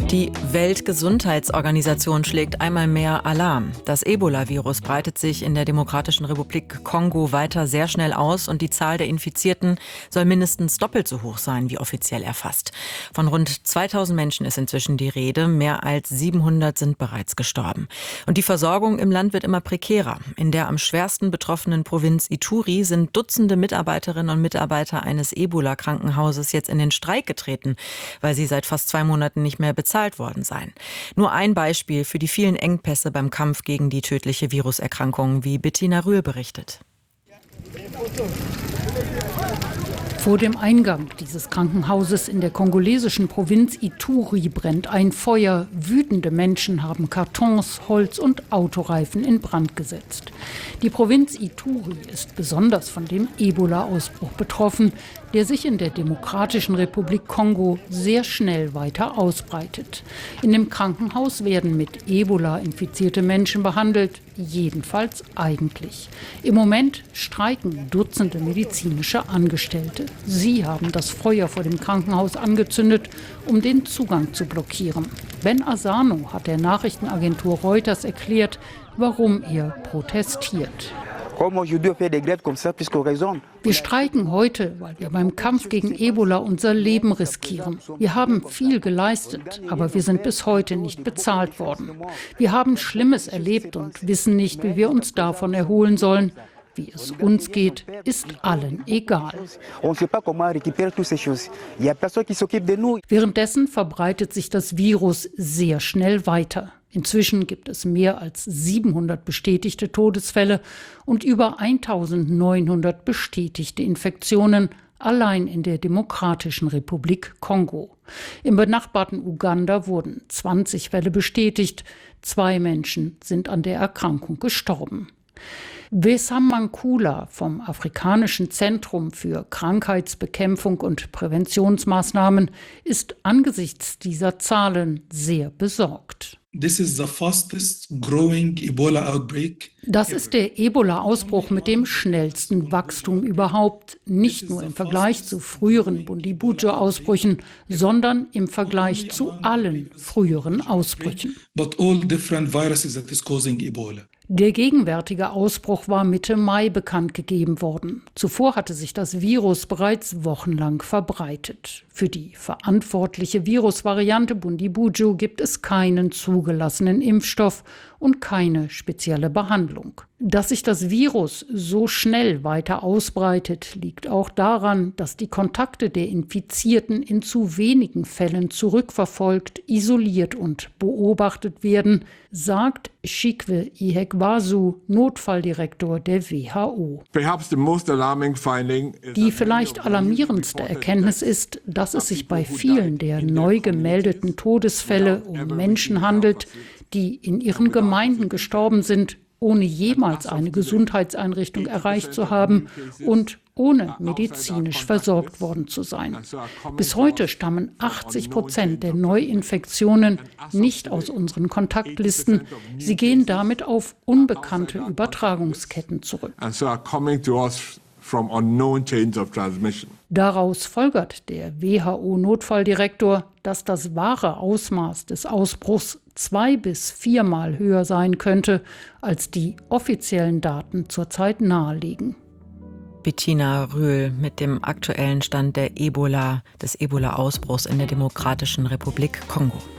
Die Weltgesundheitsorganisation schlägt einmal mehr Alarm. Das Ebola-Virus breitet sich in der Demokratischen Republik Kongo weiter sehr schnell aus und die Zahl der Infizierten soll mindestens doppelt so hoch sein, wie offiziell erfasst. Von rund 2000 Menschen ist inzwischen die Rede, mehr als 700 sind bereits gestorben. Und die Versorgung im Land wird immer prekärer. In der am schwersten betroffenen Provinz Ituri sind Dutzende Mitarbeiterinnen und Mitarbeiter eines Ebola-Krankenhauses jetzt in den Streik getreten, weil sie seit fast 2 Monaten nicht mehr bezahlt worden sein. Nur ein Beispiel für die vielen Engpässe beim Kampf gegen die tödliche Viruserkrankung, wie Bettina Rühl berichtet. Vor dem Eingang dieses Krankenhauses in der kongolesischen Provinz Ituri brennt ein Feuer. Wütende Menschen haben Kartons, Holz und Autoreifen in Brand gesetzt. Die Provinz Ituri ist besonders von dem Ebola-Ausbruch betroffen, der sich in der Demokratischen Republik Kongo sehr schnell weiter ausbreitet. In dem Krankenhaus werden mit Ebola infizierte Menschen behandelt, jedenfalls eigentlich. Im Moment streiken Dutzende medizinische Angestellte. Sie haben das Feuer vor dem Krankenhaus angezündet, um den Zugang zu blockieren. Ben Asano hat der Nachrichtenagentur Reuters erklärt, warum er protestiert. Wir streiken heute, weil wir beim Kampf gegen Ebola unser Leben riskieren. Wir haben viel geleistet, aber wir sind bis heute nicht bezahlt worden. Wir haben Schlimmes erlebt und wissen nicht, wie wir uns davon erholen sollen. Wie es uns geht, ist allen egal. Währenddessen verbreitet sich das Virus sehr schnell weiter. Inzwischen gibt es mehr als 700 bestätigte Todesfälle und über 1900 bestätigte Infektionen allein in der Demokratischen Republik Kongo. Im benachbarten Uganda wurden 20 Fälle bestätigt. 2 Menschen sind an der Erkrankung gestorben. Wessam Mankula vom Afrikanischen Zentrum für Krankheitsbekämpfung und Präventionsmaßnahmen ist angesichts dieser Zahlen sehr besorgt. Das ist der Ebola-Ausbruch mit dem schnellsten Wachstum überhaupt, nicht nur im Vergleich zu früheren Bundibugyo-Ausbrüchen, sondern im Vergleich zu allen früheren Ausbrüchen. Der gegenwärtige Ausbruch war Mitte Mai bekannt gegeben worden. Zuvor hatte sich das Virus bereits wochenlang verbreitet. Für die verantwortliche Virusvariante Bundibugyo gibt es keinen zugelassenen Impfstoff und keine spezielle Behandlung. Dass sich das Virus so schnell weiter ausbreitet, liegt auch daran, dass die Kontakte der Infizierten in zu wenigen Fällen zurückverfolgt, isoliert und beobachtet werden, sagt Chikwe Ihekwasu, Notfalldirektor der WHO. Die vielleicht alarmierendste Erkenntnis ist, dass es sich bei vielen der neu gemeldeten Todesfälle um Menschen handelt, die in ihren Gemeinden gestorben sind, ohne jemals eine Gesundheitseinrichtung erreicht zu haben und ohne medizinisch versorgt worden zu sein. Bis heute stammen 80% der Neuinfektionen nicht aus unseren Kontaktlisten. Sie gehen damit auf unbekannte Übertragungsketten zurück. Daraus folgert der WHO-Notfalldirektor, dass das wahre Ausmaß des Ausbruchs 2- bis 4-mal höher sein könnte, als die offiziellen Daten zurzeit nahelegen. Bettina Rühl mit dem aktuellen Stand des Ebola-Ausbruchs in der Demokratischen Republik Kongo.